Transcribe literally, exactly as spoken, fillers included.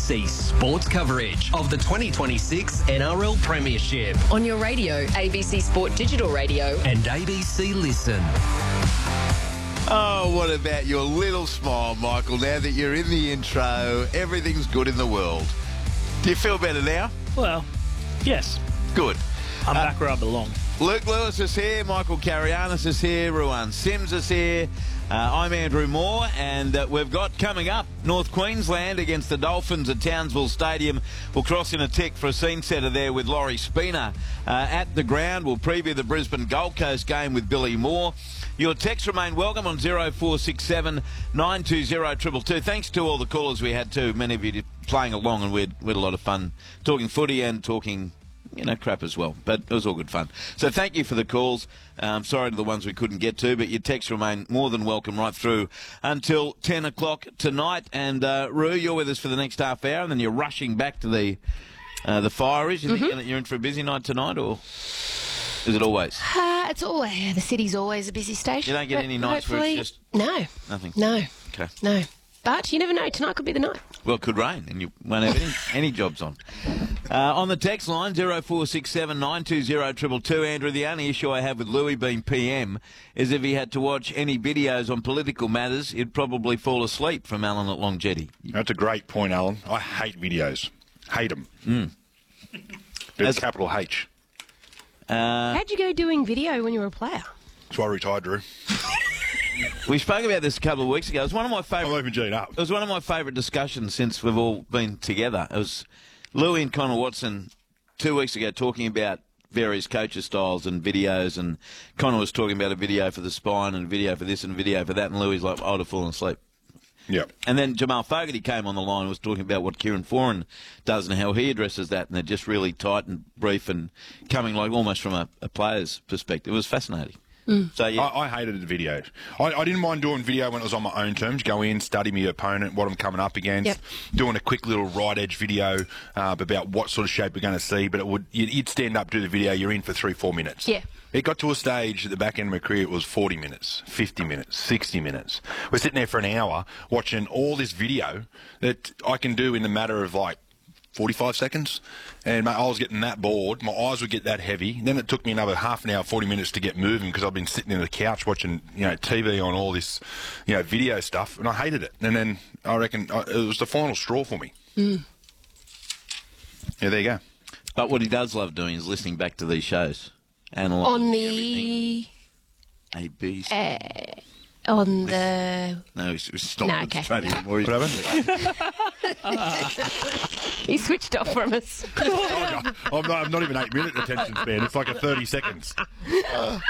C sports coverage of the twenty twenty-six N R L Premiership On your radio, A B C Sport Digital Radio. and A B C Listen. Oh, what about your little smile, Michael, now that you're in the intro? Everything's good in the world. Do you feel better now? Well, yes. Good. I'm Uh, back where I belong. Luke Lewis is here, Michael Carianis is here, Ruan Sims is here. Uh, I'm Andrew Moore, and uh, we've got coming up North Queensland against the Dolphins at Townsville Stadium. We'll cross in a tick for a scene setter there with Laurie Spina uh, at the ground. We'll preview the Brisbane Gold Coast game with Billy Moore. Your texts remain welcome on zero four six seven nine two zero two two two. Thanks to all the callers we had too. Many of you playing along, and we had, we had a lot of fun talking footy and talking, you know, crap as well. But it was all good fun. So thank you for the calls. Um, sorry to the ones we couldn't get to, but your texts remain more than welcome right through until ten o'clock tonight. And, uh, Roo, you're with us for the next half hour, and then you're rushing back to the uh, the Fireys. You mm-hmm. think you're in for a busy night tonight, or is it always? Uh, it's always, yeah, the city's always a busy station. You don't get any nights where it's just... No. Nothing? No. Okay. No. But you never know. Tonight could be the night. Well, it could rain and you won't have any, any jobs on. Uh, on the text line, zero four six seven nine two zero two two two, Andrew, the only issue I have with Louis being P M is if he had to watch any videos on political matters, he'd probably fall asleep, from Alan at Long Jetty. That's a great point, Alan. I hate videos. Hate them. Mm. It's As- capital H. Uh, How'd you go doing video when you were a player? That's why I retired, Drew. we spoke about this a couple of weeks ago. It was one of my I'm favourite... even G'd up. It was one of my favourite discussions since we've all been together. It was Louis and Connor Watson two weeks ago talking about various coaches' styles and videos, and Connor was talking about a video for the spine and a video for this and a video for that, and Louis like, I would have fallen asleep. Yeah. And then Jamal Fogarty came on the line and was talking about what Kieran Foran does and how he addresses that, and they're just really tight and brief and coming like almost from a, a player's perspective. It was fascinating. Mm. So yeah, I, I hated the videos. I, I didn't mind doing video when it was on my own terms. Go in, study my opponent, what I'm coming up against, Yep. doing a quick little right edge video uh, about what sort of shape we're going to see. But it would you'd, you'd stand up, do the video, you're in for three, four minutes. Yeah. It got to a stage at the back end of my career, it was forty minutes, fifty minutes, sixty minutes. We're sitting there for an hour watching all this video that I can do in a matter of like forty-five seconds. And mate, I was getting that bored. My eyes would get that heavy. Then it took me another half an hour, forty minutes to get moving because I've been sitting in the couch watching, you know, T V on all this, you know, video stuff, and I hated it. And then I reckon I, it was the final straw for me. Mm. Yeah, there you go. but what he does love doing is listening back to these shows. Analysing On the... A B C. Uh, on the... No, he's, he's stopped No, it okay. straight anymore. What happened? He switched off from us. I'm, not, I'm not even eight minute attention span. It's like a thirty seconds.